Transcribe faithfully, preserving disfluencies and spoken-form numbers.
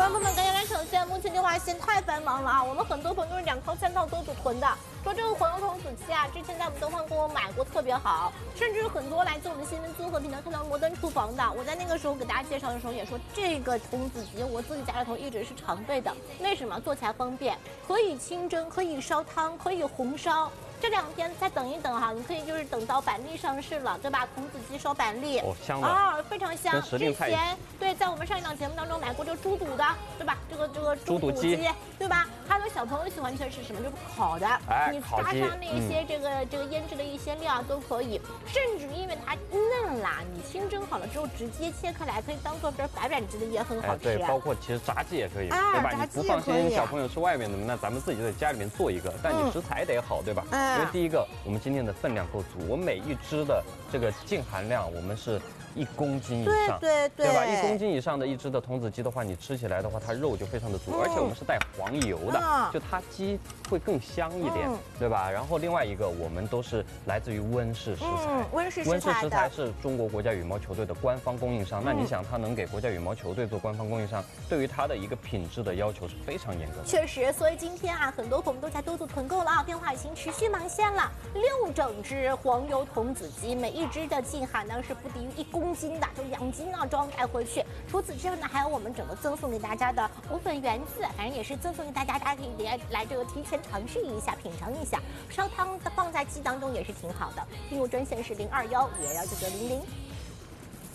观众朋友们，赶紧来抢！现在目前电话线太繁忙了啊！我们很多朋友都是两套、三套都组囤的。说这个黄油童子鸡啊，之前在我们东方给我买过，特别好，甚至很多来自我们新闻综合频道看到摩登厨房的，我在那个时候给大家介绍的时候也说，这个童子鸡我自己家里头一直是常备的。为什么？做起来方便，可以清蒸，可以烧汤，可以红烧。 这两天再等一等哈，你可以就是等到板栗上市了，对吧？童子鸡烧板栗， 哦，香的啊，非常香。 之前对，在我们上一档节目当中买过这个猪肚的，对吧？这个这个猪肚鸡， 对吧？还有小朋友喜欢吃的是什么？就是烤的， 哎， 你加上那些这个、嗯、这个腌制的一些料都可以，甚至因为它嫩啦，你清蒸好了之后直接切开来，可以当做这白斩鸡的也很好吃。 哎、对，包括其实炸鸡也可以， 啊、 对吧？你不放心小朋友吃外面的，那咱们自己在家里面做一个，但你食材得好，嗯、对吧？ 嗯因为第一个，我们今天的分量够足，我每一只的这个净含量，我们是一公斤以上， 对对对， 对吧？一公斤以上的一只的童子鸡的话，你吃起来的话，它肉就非常的足，嗯、而且我们是带黄油的，嗯、就它鸡会更香一点，嗯、对吧？然后另外一个，我们都是来自于温氏食材， 嗯、温氏温氏食材是中国国家羽毛球队的官方供应商。嗯、那你想，它能给国家羽毛球队做官方供应商，对于它的一个品质的要求是非常严格的。 确实，所以今天啊，很多朋友都在多做团购了啊，电话已经持续忙线了。 六整只黄油童子鸡，每一只的净含量是不低于一公斤的，就两斤呢装带回去。除此之外呢，还有我们整个赠送给大家的藕粉圆子，反正也是赠送给大家，大家可以来来这个提前尝试一下，品尝一下。烧汤放在鸡当中也是挺好的。进入专线是零二幺五幺幺九九零零。